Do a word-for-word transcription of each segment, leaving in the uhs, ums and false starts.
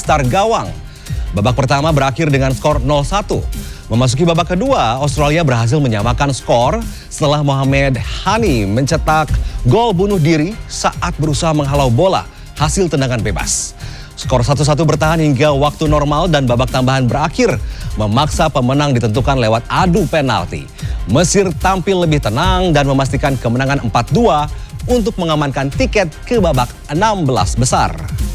mistar gawang. Babak pertama berakhir dengan skor nol satu. Memasuki babak kedua, Australia berhasil menyamakan skor setelah Mohamed Hani mencetak gol bunuh diri saat berusaha menghalau bola hasil tendangan bebas. Skor satu satu bertahan hingga waktu normal dan babak tambahan berakhir, memaksa pemenang ditentukan lewat adu penalti. Mesir tampil lebih tenang dan memastikan kemenangan empat dua untuk mengamankan tiket ke babak enam belas besar.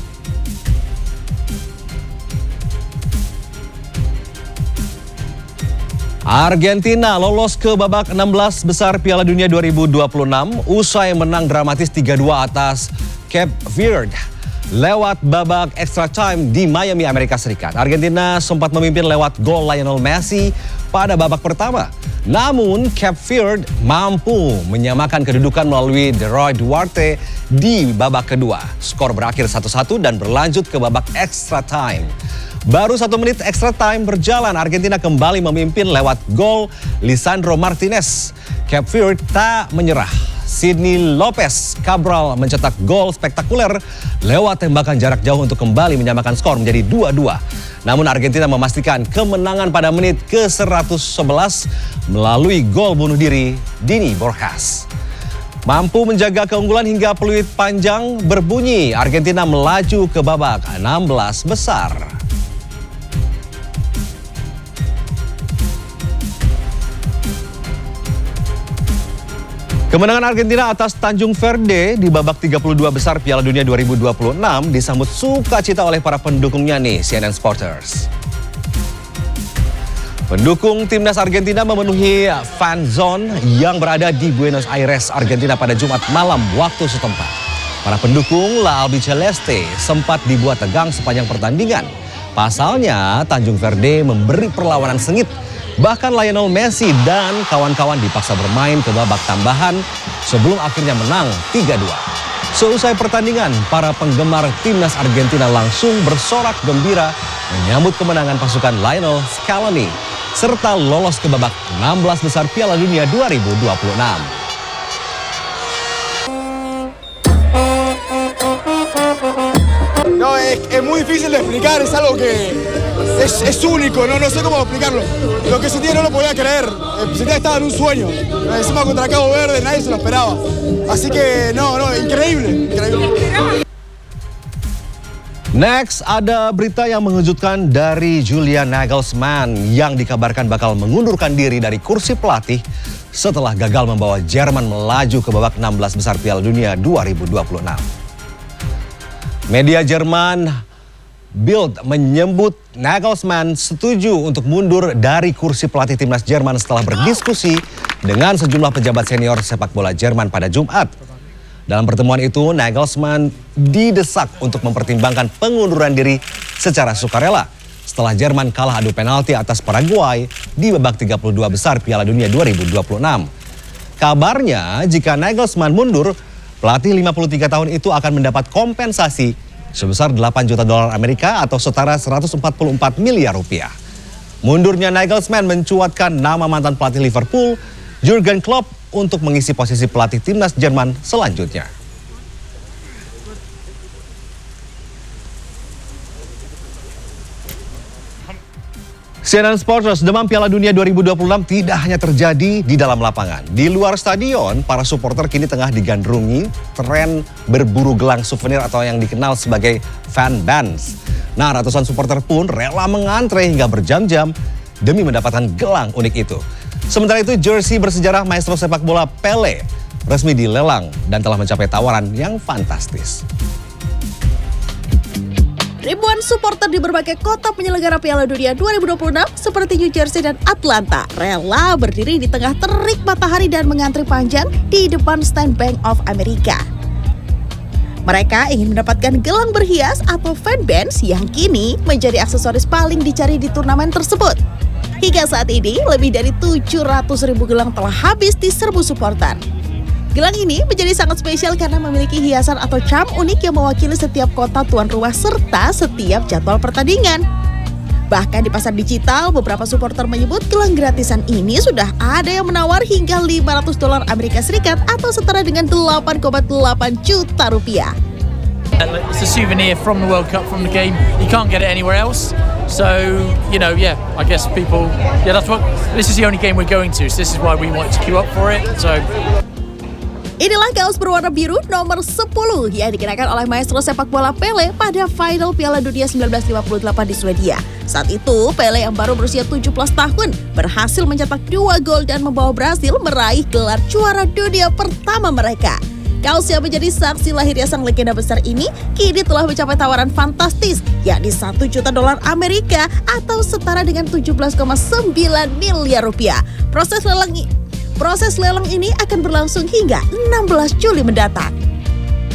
Argentina lolos ke babak enam belas besar Piala Dunia dua ribu dua puluh enam usai menang dramatis tiga dua atas Cape Verde lewat babak extra time di Miami, Amerika Serikat. Argentina sempat memimpin lewat gol Lionel Messi pada babak pertama. Namun Cape Verde mampu menyamakan kedudukan melalui De Roy Duarte di babak kedua. Skor berakhir satu satu dan berlanjut ke babak extra time. Baru satu menit extra time berjalan, Argentina kembali memimpin lewat gol Lisandro Martinez. Cape Verde tak menyerah. Sidney Lopez Cabral mencetak gol spektakuler lewat tembakan jarak jauh untuk kembali menyamakan skor menjadi dua dua. Namun Argentina memastikan kemenangan pada menit ke seratus sebelas melalui gol bunuh diri Dini Borjas. Mampu menjaga keunggulan hingga peluit panjang berbunyi, Argentina melaju ke babak enam belas besar. Kemenangan Argentina atas Tanjung Verde di babak tiga puluh dua besar Piala Dunia dua ribu dua puluh enam disambut sukacita oleh para pendukungnya nih, C N N Sporters. Pendukung timnas Argentina memenuhi fan zone yang berada di Buenos Aires, Argentina pada Jumat malam waktu setempat. Para pendukung La Albiceleste sempat dibuat tegang sepanjang pertandingan. Pasalnya Tanjung Verde memberi perlawanan sengit. Bahkan Lionel Messi dan kawan-kawan dipaksa bermain ke babak tambahan sebelum akhirnya menang tiga dua. Seusai pertandingan, para penggemar timnas Argentina langsung bersorak gembira menyambut kemenangan pasukan Lionel Scaloni serta lolos ke babak enam belas besar Piala Dunia dua ribu dua puluh enam. No, es, es muy difícil de explicar, es algo que es, es único, no, no sé cómo explicarlo. Lo que sentía no lo podía creer, sentía que estaba en un sueño. Encima contra Cabo Verde nadie se lo esperaba. Así que no, no, increíble, increíble. Next, ada berita yang mengejutkan dari Julian Nagelsmann yang dikabarkan bakal mengundurkan diri dari kursi pelatih setelah gagal membawa Jerman melaju ke babak enam belas besar Piala Dunia dua ribu dua puluh enam. Media Jerman Bild menyebut Nagelsmann setuju untuk mundur dari kursi pelatih timnas Jerman setelah berdiskusi dengan sejumlah pejabat senior sepak bola Jerman pada Jumat. Dalam pertemuan itu, Nagelsmann didesak untuk mempertimbangkan pengunduran diri secara sukarela setelah Jerman kalah adu penalti atas Paraguay di babak tiga puluh dua besar Piala Dunia dua ribu dua puluh enam. Kabarnya, jika Nagelsmann mundur, pelatih lima puluh tiga tahun itu akan mendapat kompensasi sebesar delapan juta dolar Amerika atau setara seratus empat puluh empat miliar rupiah. Mundurnya Nagelsmann mencuatkan nama mantan pelatih Liverpool, Jurgen Klopp, untuk mengisi posisi pelatih timnas Jerman selanjutnya. C N N Sporters, demam Piala Dunia dua ribu dua puluh enam tidak hanya terjadi di dalam lapangan. Di luar stadion, para supporter kini tengah digandrungi tren berburu gelang souvenir atau yang dikenal sebagai fan bands. Nah, ratusan supporter pun rela mengantre hingga berjam-jam demi mendapatkan gelang unik itu. Sementara itu, jersey bersejarah maestro sepak bola Pele resmi dilelang dan telah mencapai tawaran yang fantastis. Ribuan supporter di berbagai kota penyelenggara Piala Dunia dua ribu dua puluh enam seperti New Jersey dan Atlanta rela berdiri di tengah terik matahari dan mengantri panjang di depan stand Bank of America. Mereka ingin mendapatkan gelang berhias atau fan bands yang kini menjadi aksesoris paling dicari di turnamen tersebut. Hingga saat ini, lebih dari tujuh ratus ribu gelang telah habis di serbu supporter. Gelang ini menjadi sangat spesial karena memiliki hiasan atau charm unik yang mewakili setiap kota tuan rumah serta setiap jadwal pertandingan. Bahkan di pasar digital, beberapa supporter menyebut gelang gratisan ini sudah ada yang menawar hingga lima ratus dolar Amerika Serikat atau setara dengan delapan koma delapan juta rupiah. It's a souvenir from the World Cup, from the game. You can't get it anywhere else. So, you know, yeah, I guess people, yeah, that's what, this is the only game we're going to, so this is why we want to queue up for it, so. Inilah kaos berwarna biru nomor sepuluh yang dikenakan oleh maestro sepak bola Pele pada final Piala Dunia seribu sembilan ratus lima puluh delapan di Swedia. Saat itu, Pele yang baru berusia tujuh belas tahun berhasil mencetak dua gol dan membawa Brasil meraih gelar juara dunia pertama mereka. Kaos yang menjadi saksi lahirnya sang legenda besar ini kini telah mencapai tawaran fantastis, yakni satu juta dolar Amerika atau setara dengan tujuh belas koma sembilan miliar rupiah. Proses lelang Proses lelang ini akan berlangsung hingga enam belas Juli mendatang.